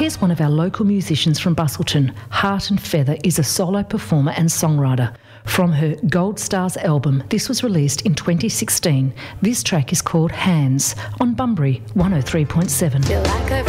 Here's one of our local musicians from Busselton. Heart and Feather is a solo performer and songwriter. From her Gold Stars album, this was released in 2016. This track is called Hands on Bunbury 103.7.